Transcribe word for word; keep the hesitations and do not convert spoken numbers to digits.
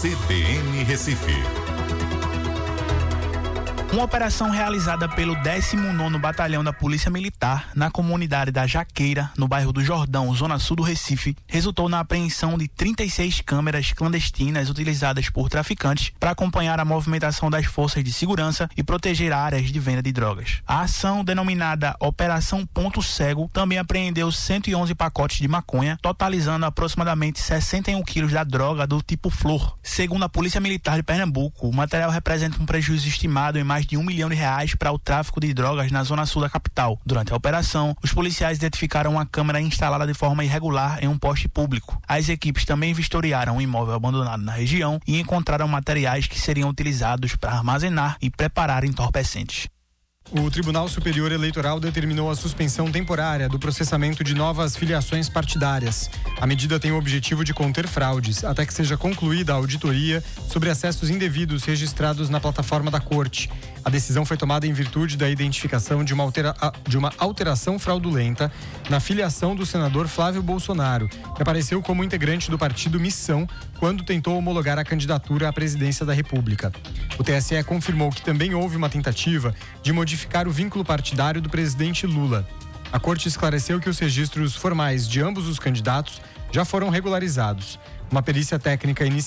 C B N Recife. Uma operação realizada pelo décimo nono Batalhão da Polícia Militar na comunidade da Jaqueira, no bairro do Jordão, zona sul do Recife, resultou na apreensão de trinta e seis câmeras clandestinas utilizadas por traficantes para acompanhar a movimentação das forças de segurança e proteger áreas de venda de drogas. A ação, denominada Operação Ponto Cego, também apreendeu cento e onze pacotes de maconha, totalizando aproximadamente sessenta e um quilos da droga do tipo flor. Segundo a Polícia Militar de Pernambuco, o material representa um prejuízo estimado em mais de um milhão de reais para o tráfico de drogas na zona sul da capital. Durante a operação, os policiais identificaram uma câmera instalada de forma irregular em um poste público. As equipes também vistoriaram um imóvel abandonado na região e encontraram materiais que seriam utilizados para armazenar e preparar entorpecentes. O Tribunal Superior Eleitoral determinou a suspensão temporária do processamento de novas filiações partidárias. A medida tem o objetivo de conter fraudes, até que seja concluída a auditoria sobre acessos indevidos registrados na plataforma da Corte. A decisão foi tomada em virtude da identificação de uma, altera... de uma alteração fraudulenta na filiação do senador Flávio Bolsonaro, que apareceu como integrante do partido Missão quando tentou homologar a candidatura à presidência da República. O T S E confirmou que também houve uma tentativa de modificar o vínculo partidário do presidente Lula. A Corte esclareceu que os registros formais de ambos os candidatos já foram regularizados. Uma perícia técnica inicial